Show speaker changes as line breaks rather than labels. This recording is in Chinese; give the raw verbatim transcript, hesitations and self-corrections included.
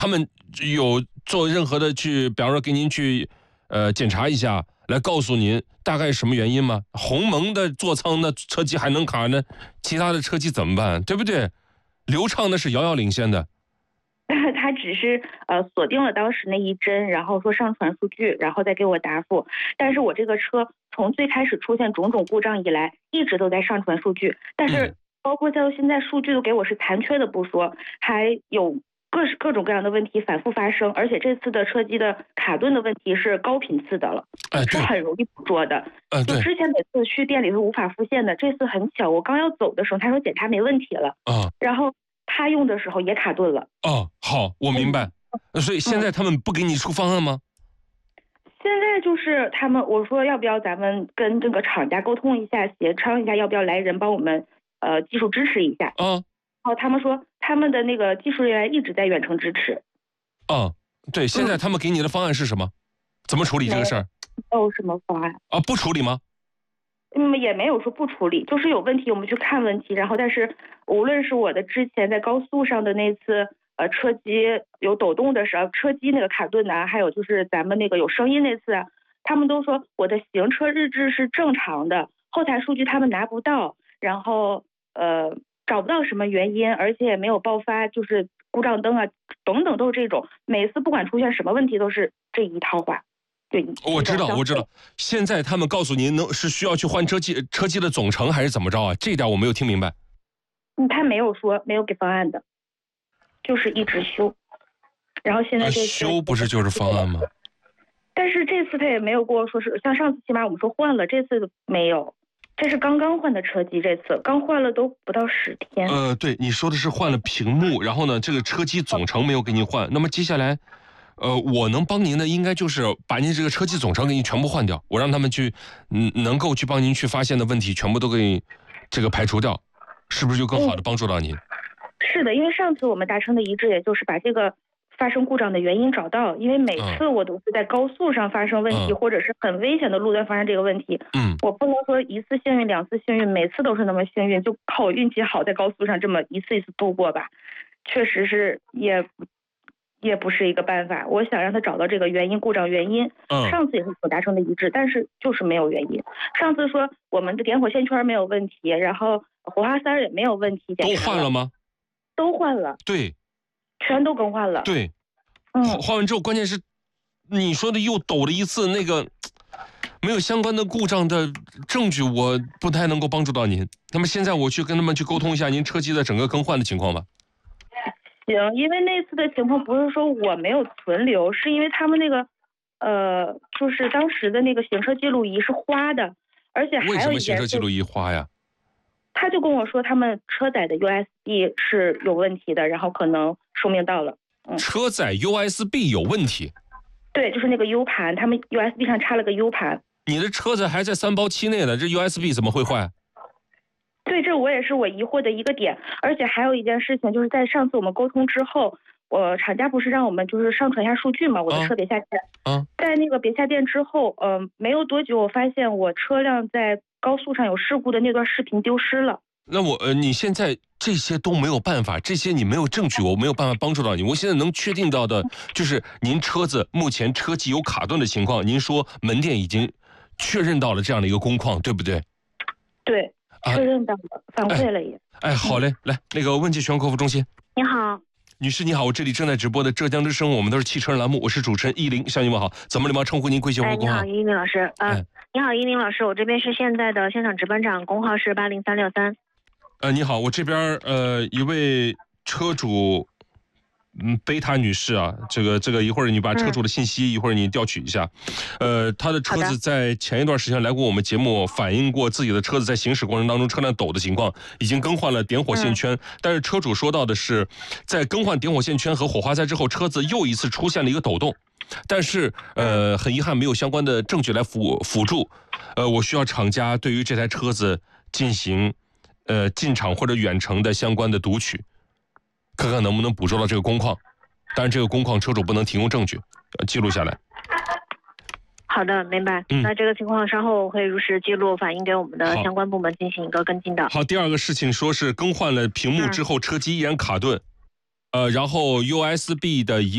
他们有做任何的去，比方说给您去呃检查一下，来告诉您大概什么原因吗？鸿蒙的座舱的车机还能卡呢，其他的车机怎么办？对不对？流畅的是遥遥领先的。
他只是呃锁定了当时那一帧，然后说上传数据，然后再给我答复。但是我这个车从最开始出现种种故障以来，一直都在上传数据，但是包括到现在数据都给我是残缺的不说，还有各式各种各样的问题反复发生，而且这次的车机的卡顿的问题是高频次的了，
哎、
是很容易捕捉的。
呃、
就之前每次去店里是无法复现的，这次很巧，我刚要走的时候，他说检查没问题了，
啊，
然后他用的时候也卡顿了。
哦，好，我明白。嗯、所以现在他们不给你出方案吗？
现在就是他们，我说要不要咱们跟这个厂家沟通一下，协商一下，要不要来人帮我们呃技术支持一下？
啊，
然后他们说他们的那个技术人员一直在远程支持。
啊，对，现在他们给你的方案是什么？怎么处理这个事儿？
没有什么方案
啊，不处理吗？
嗯，也没有说不处理，就是有问题我们去看问题，然后但是无论是我的之前在高速上的那次呃车机有抖动的时候，车机那个卡顿啊，还有就是咱们那个有声音那次，他们都说我的行车日志是正常的，后台数据他们拿不到，然后呃找不到什么原因，而且也没有爆发就是故障灯啊等等都是这种，每次不管出现什么问题都是这一套话。对，
我知道，我知道。现在他们告诉您，能是需要去换车机，车机的总成还是怎么着啊？这一点我没有听明白。
嗯，他没有说，没有给方案的，就是一直修。然后现在这次、
啊、修不是就是方案吗？
但是这次他也没有跟我说是，像上次起码我们说换了，这次没有。这是刚刚换的车机，这次刚换了都不到十天。
呃，对，你说的是换了屏幕，然后呢，这个车机总成没有给你换。那么接下来。呃，我能帮您的应该就是把您这个车机总成给您全部换掉，我让他们去，嗯，能够去帮您去发现的问题全部都给你这个排除掉，是不是就更好的帮助到您？
嗯、是的，因为上次我们达成的一致，也就是把这个发生故障的原因找到，因为每次我都是在高速上发生问题，嗯、或者是很危险的路段发生这个问题，嗯，我不能说一次幸运两次幸运，每次都是那么幸运，就靠我运气好在高速上这么一次一次度过吧，确实是也。也不是一个办法，我想让他找到这个原因，故障原因。嗯，上次也是所达成的一致，但是就是没有原因。上次说我们的点火线圈没有问题，然后火花塞也没有问题，
都换了吗？
都换了，
对，
全都更换了。
对，嗯，换完之后，关键是你说的又抖了一次，那个没有相关的故障的证据，我不太能够帮助到您。那么现在我去跟他们去沟通一下您车机的整个更换的情况吧。
行，因为那次的情况不是说我没有存留，是因为他们那个，呃，就是当时的那个行车记录仪是花的，而且还有一件事，
为什么行车记录仪花呀？
他就跟我说他们车载的 U S B 是有问题的，然后可能寿命到了。
嗯，车载 U S B 有问题？
对，就是那个 U 盘，他们 U S B 上插了个 U 盘。
你的车子还在三包期内呢，这 U S B 怎么会坏？
对，这我也是我疑惑的一个点，而且还有一件事情，就是在上次我们沟通之后，我厂家不是让我们就是上传一下数据嘛，我的车别下店。嗯、啊，在那个别下店之后，嗯、呃，没有多久，我发现我车辆在高速上有事故的那段视频丢失了。
那我呃，你现在这些都没有办法，这些你没有证据，我没有办法帮助到你。我现在能确定到的就是您车子目前车机有卡顿的情况，您说门店已经确认到了这样的一个工况，对不对？
对。确认到了，反馈了也。
哎，好嘞，来，那个问界全国客服中心。
你好，
女士你好，我这里正在直播的浙江之声，我们都是汽车人栏目，我是主持人依林，向你问好，怎么礼貌称呼您贵姓或工号？
哎，你好，依林老师。呃、哎，你好，依林老师，我这边是现在的现场值班长，工号是八零三六三。
呃，你好，我这边呃一位车主。嗯，贝塔女士啊，这个这个一会儿你把车主的信息、嗯、一会儿你调取一下，呃，她的车子在前一段时间来过我们节目，反映过自己的车子在行驶过程当中车辆抖的情况，已经更换了点火线圈，嗯、但是车主说到的是，在更换点火线圈和火花塞之后，车子又一次出现了一个抖动，但是呃，很遗憾没有相关的证据来辅辅助，呃，我需要厂家对于这台车子进行呃进场或者远程的相关的读取。看看能不能捕捉到这个工况，当然这个工况车主不能提供证据，呃，记录下来。
好的，明白。嗯、那这个情况稍后会如实记录，反映给我们的相关部门进行一个跟进的。
好，第二个事情说是更换了屏幕之后，车机依然卡顿，嗯、呃，然后 U S B 的一